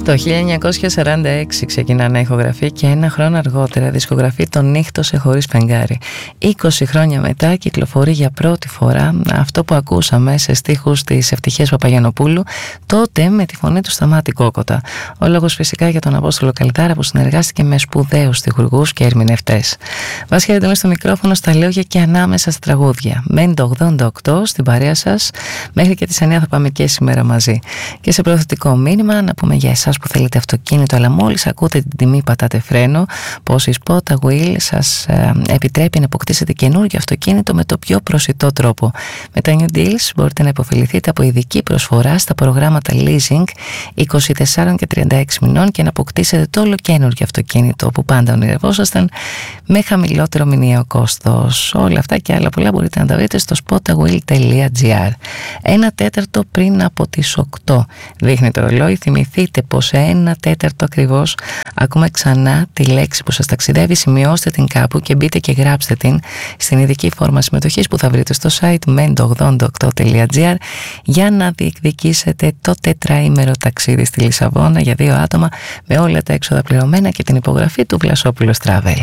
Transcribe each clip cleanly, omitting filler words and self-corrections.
Το 1946 ξεκινά να ηχογραφεί και ένα χρόνο αργότερα δισκογραφεί «Το νύχτωσε χωρίς φεγγάρι». 20 χρόνια μετά κυκλοφορεί για πρώτη φορά αυτό που ακούσαμε σε στίχους της Ευτυχίας Παπαγιαννοπούλου, τότε με τη φωνή του Σταμάτη Κόκοτα. Ο λόγος φυσικά για τον Απόστολο Καλτάρα, που συνεργάστηκε με σπουδαίους στιχουργούς και ερμηνευτές. Βάσια Χαριτώνη στο μικρόφωνο, στα λόγια και ανάμεσα στα τραγούδια. Μένει το 88 στην παρέα σας, μέχρι και τις 9 θα πάμε και σήμερα μαζί. Και σε προωθητικό μήνυμα να πούμε για εσάς που θέλετε αυτοκίνητο, αλλά μόλις ακούτε την τιμή πατάτε φρένο, πως η Spota Wheel σας επιτρέπει να αποκτήσετε καινούργιο αυτοκίνητο με το πιο προσιτό τρόπο. Με τα New Deals μπορείτε να υποφεληθείτε από ειδική προσφορά στα προγράμματα leasing 24 και 36 μηνών και να αποκτήσετε το ολοκαίνουργιο αυτοκίνητο που πάντα ονειρευόσασταν με χαμηλότερο μηνιαίο κόστος. Όλα αυτά και άλλα πολλά μπορείτε να τα βρείτε στο spotawheel.gr. 1/4 πριν από τις 8 δείχνει το ρολόι. Θυμηθείτε πως σε 1/4 ακριβώς ακούμε ξανά τη λέξη που σας ταξιδεύει. Σημειώστε την κάπου και μπείτε και γράψτε την στην ειδική φόρμα συμμετοχής που θα βρείτε στο site mendo88.gr για να διεκδικήσετε το τετραήμερο ταξίδι στη Λισαβόνα για 2 άτομα με όλα τα έξοδα πληρωμένα και την υπογραφή του Βλασόπουλος Travel.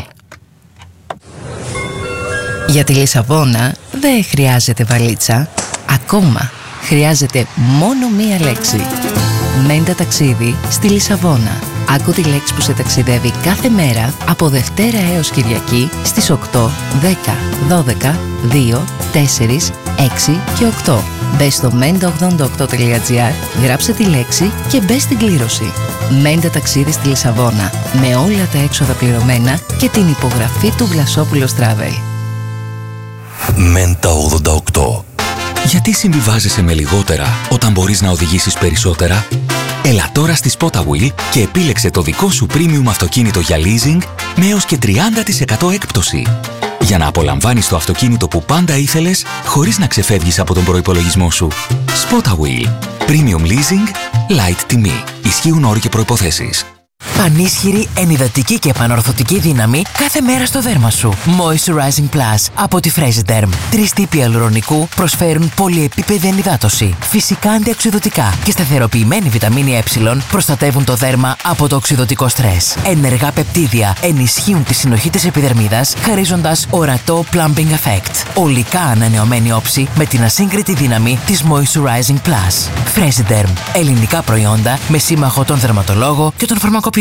Για τη Λισαβόνα δεν χρειάζεται βαλίτσα, ακόμα χρειάζεται μόνο μία λέξη. Μέντα ταξίδι στη Λισαβόνα. Άκου τη λέξη που σε ταξιδεύει κάθε μέρα από Δευτέρα έως Κυριακή στις 8, 10, 12, 2, 4, 6 και 8. Μπες στο menda88.gr, γράψε τη λέξη και μπες στην κλήρωση. Μέντα ταξίδι στη Λισαβόνα με όλα τα έξοδα πληρωμένα και την υπογραφή του Βλασόπουλος Travel. Μέντα 88. Γιατί συμβιβάζεσαι με λιγότερα όταν μπορείς να οδηγήσεις περισσότερα? Έλα τώρα στη Spota Wheel και επίλεξε το δικό σου premium αυτοκίνητο για leasing με έως και 30% έκπτωση. Για να απολαμβάνεις το αυτοκίνητο που πάντα ήθελες χωρίς να ξεφεύγεις από τον προϋπολογισμό σου. Spota Wheel. Premium leasing, light τιμή. Ισχύουν όροι και προϋποθέσεις. Πανίσχυρη, ενυδατική και επανορθωτική δύναμη κάθε μέρα στο δέρμα σου. Moisturizing Plus από τη Fresiderm. 3 τύποι αλουρονικού προσφέρουν πολυεπίπεδη ενυδάτωση. Φυσικά αντιοξειδωτικά και σταθεροποιημένη βιταμίνη Ε προστατεύουν το δέρμα από το οξειδωτικό στρες. Ενεργά πεπτίδια ενισχύουν τη συνοχή της επιδερμίδας, χαρίζοντας ορατό plumping effect. Ολικά ανανεωμένη όψη με την ασύγκριτη δύναμη της Moisturizing Plus. Fresiderm. Ελληνικά προϊόντα με σύμμαχο τον δερματολόγο και τον φαρμακοποιό.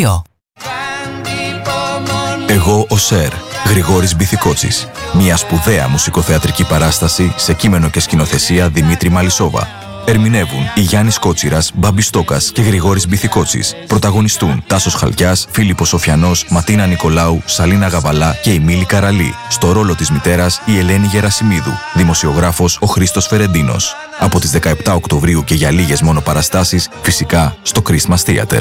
Εγώ ο Σερ, Γρηγόρης Μπιθικότσης. Μια σπουδαία μουσικοθεατρική παράσταση σε κείμενο και σκηνοθεσία Δημήτρη Μαλισσόβα. Ερμηνεύουν η Γιάννης Κότσιρας, Μπάμπης Στόκας και Γρηγόρης Μπιθικότσης. Πρωταγωνιστούν Τάσος Χαλκιάς, Φίλιππος Σοφιανός, Ματίνα Νικολάου, Σαλίνα Γαβαλά και η Μίλη Καραλή. Στο ρόλο της μητέρας η Ελένη Γερασιμίδου. Δημοσιογράφος ο Χρήστος Φερεντίνος. Από τις 17 Οκτωβρίου και για λίγες μόνο παραστάσεις, φυσικά στο Christmas Theater.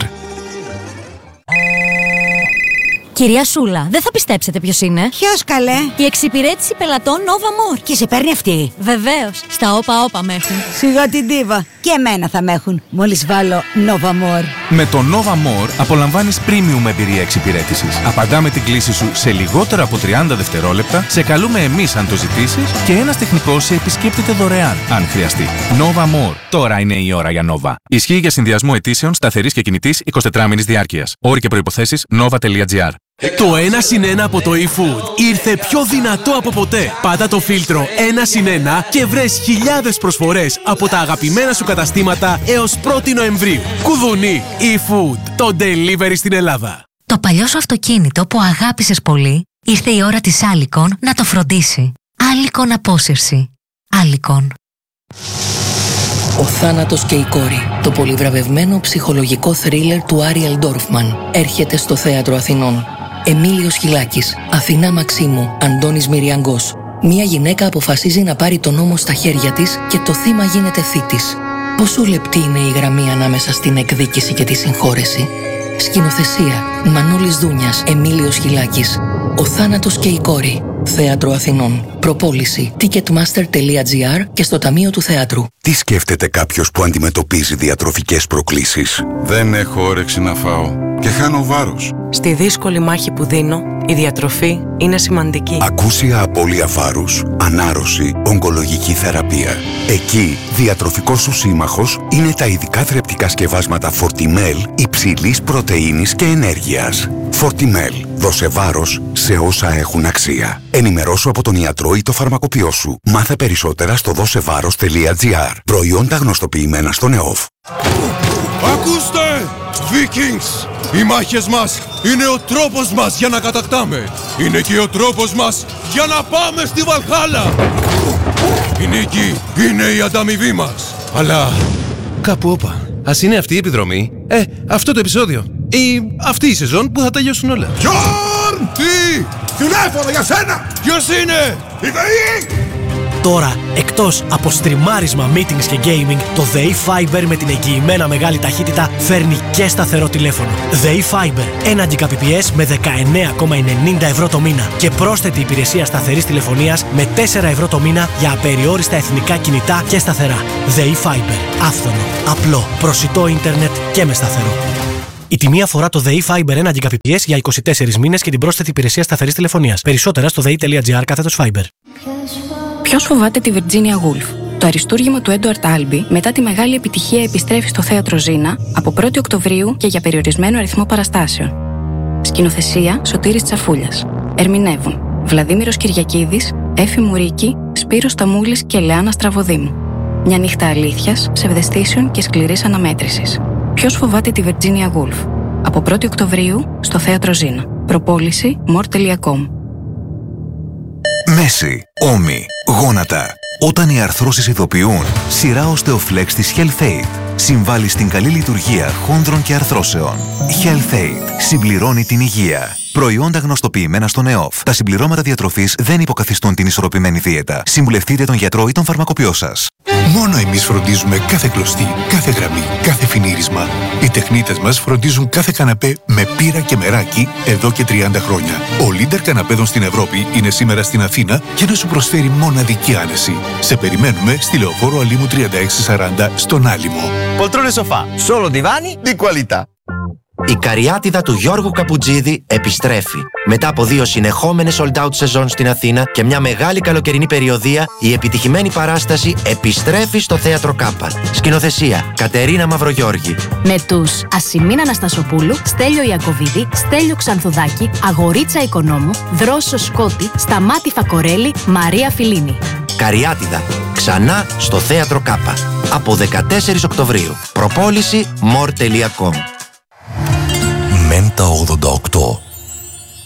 Κυρία Σούλα, δεν θα πιστέψετε ποιος είναι. Ποιος καλέ? Η εξυπηρέτηση πελατών Nova More. Και σε παίρνει αυτή? Βεβαίως, στα όπα με έχουν. Σιγά την ντίβα. Και εμένα θα με έχουν, μόλις βάλω Nova More. Με το Nova More απολαμβάνεις premium εμπειρία εξυπηρέτησης. Απαντάμε την κλήση σου σε λιγότερα από 30 δευτερόλεπτα, σε καλούμε εμείς αν το ζητήσεις και ένας τεχνικός σε επισκέπτεται δωρεάν, αν χρειαστεί. Nova More. Τώρα είναι η ώρα για Nova. Ισχύει για συνδυασμό αιτήσεων σταθερής και κινητής 24 μήνης διάρκειας. Όροι και προϋποθέσεις nova.gr. Το 1+1 από το eFood ήρθε πιο δυνατό από ποτέ. Πάτα το φίλτρο 1+1 και βρες χιλιάδες προσφορές από τα αγαπημένα σου καταστήματα έως 1η Νοεμβρίου. Κουδουνί, eFood, το delivery στην Ελλάδα. Το παλιό σου αυτοκίνητο που αγάπησες πολύ, ήρθε η ώρα της Alicon να το φροντίσει. Alicon Απόσυρση. Alicon. Ο θάνατος και η κόρη. Το πολυβραβευμένο ψυχολογικό θρίλερ του Άριελ Ντόρφμαν έρχεται στο Θέατρο Αθηνών. Εμίλιος Χιλάκης, Αθηνά Μαξίμου, Αντώνης Μυριαγκός. Μία γυναίκα αποφασίζει να πάρει τον νόμο στα χέρια της και το θύμα γίνεται θήτης. Πόσο λεπτή είναι η γραμμή ανάμεσα στην εκδίκηση και τη συγχώρεση? Σκηνοθεσία Μανώλης Δούνιας, Εμίλιος Χιλάκης. Ο θάνατος και η κόρη. Θέατρο Αθηνών. Προπόληση ticketmaster.gr και στο Ταμείο του Θεάτρου. Τι σκέφτεται κάποιος που αντιμετωπίζει διατροφικές προκλήσεις? Δεν έχω όρεξη να φάω και χάνω βάρος. Στη δύσκολη μάχη που δίνω, Η διατροφή είναι σημαντική. Ακούσια απώλεια βάρους, ανάρρωση, ογκολογική θεραπεία. Εκεί, διατροφικός σου σύμμαχος είναι τα ειδικά θρεπτικά σκευάσματα Fortimel υψηλής πρωτεΐνης και ενέργειας. Fortimel. Δώσε βάρος σε όσα έχουν αξία. Ενημερώσου από τον ιατρό ή το φαρμακοποιό σου. Μάθε περισσότερα στο δώσεβάρος.gr. Προϊόντα γνωστοποιημένα στον ΕΟΦ. Ακούστε! Vikings! Οι μάχες μας είναι ο τρόπος μας για να κατακτάμε. Είναι και ο τρόπος μας για να πάμε στη Βαλχάλα. Η νίκη είναι η ανταμοιβή μας. Αλλά κάπου όπα. Ας είναι αυτή η επιδρομή, αυτό το επεισόδιο ή αυτή η σεζόν που θα τελειώσουν όλα. Γιόρν! Τι! Τηλέφωνο για σένα! Ποιος είναι? Η ΔΕΗ! Τώρα, εκτός από στριμάρισμα, meetings και gaming, το ΔΕΗ Fiber με την εγγυημένα μεγάλη ταχύτητα φέρνει και σταθερό τηλέφωνο. ΔΕΗ Fiber, 1 Gbps με 19,90 ευρώ το μήνα και πρόσθετη υπηρεσία σταθερής τηλεφωνίας με 4 ευρώ το μήνα για απεριόριστα εθνικά κινητά και σταθερά. ΔΕΗ Fiber, άφθονο, απλό, προσιτό ίντερνετ και με σταθερό. Η τιμή αφορά το ΔΕΗ Fiber 1 Gbps για 24 μήνες και την πρόσθετη υπηρεσία σταθερής τηλεφωνίας. Περισσότερα στο dei.gr/Fiber. Ποιος φοβάται τη Virginia Woolf? Το αριστούργημα του Έντουαρτ Άλμπι μετά τη μεγάλη επιτυχία επιστρέφει στο θέατρο Ζήνα από 1η Οκτωβρίου και για περιορισμένο αριθμό παραστάσεων. Σκηνοθεσία Σωτήρης Τσαφούλιας. Ερμηνεύουν Βλαδίμηρος Κυριακίδης, Έφη Μουρίκη, Σπύρος Ταμούλης και Λεάνα Στραβοδήμου. Μια νύχτα αλήθειας, ψευδαισθήσεων και σκληρής αναμέτρησης. Ποιος φοβάται τη Virginia Woolf? Από 1η Οκτωβρίου στο θέατρο Ζήνα. Προπόληση more.com. Μέση, ώμοι, γόνατα. Όταν οι αρθρώσεις ειδοποιούν, σειρά Osteoflex της HealthAid συμβάλλει στην καλή λειτουργία χόνδρων και αρθρώσεων. HealthAid συμπληρώνει την υγεία. Προϊόντα γνωστοποιημένα στον ΕΟΦ. Τα συμπληρώματα διατροφής δεν υποκαθιστούν την ισορροπημένη δίαιτα. Συμβουλευτείτε τον γιατρό ή τον φαρμακοποιό σας. Μόνο εμείς φροντίζουμε κάθε κλωστή, κάθε γραμμή, κάθε φινίρισμα. Οι τεχνίτες μας φροντίζουν κάθε καναπέ με πύρα και μεράκι εδώ και 30 χρόνια. Ο leader καναπέδων στην Ευρώπη είναι σήμερα στην Αθήνα για να σου προσφέρει μοναδική άνεση. Σε περιμένουμε στη Λεωφόρο Αλήμου 3640 στον Άλυμο. Poltrone sofà, solo divani di qualità. Η καριάτιδα του Γιώργου Καπουτζίδη επιστρέφει. Μετά από 2 συνεχόμενες sold out σεζόν στην Αθήνα και μια μεγάλη καλοκαιρινή περιοδεία, η επιτυχημένη παράσταση επιστρέφει στο Θέατρο Κάπα. Σκηνοθεσία Κατερίνα Μαυρογιώργη. Με τους Ασημίν Αναστασοπούλου, Στέλιο Ιακωβίδη, Στέλιο Ξανθουδάκη, Αγορίτσα Οικονόμου, Δρόσο Σκότη, Σταμάτη Φακορέλη, Μαρία Φιλίνη. Καριάτιδα. Ξανά στο Θέατρο Κάπα. Από 14 Οκτωβρίου. Προπόληση more.com. Μέντα 88.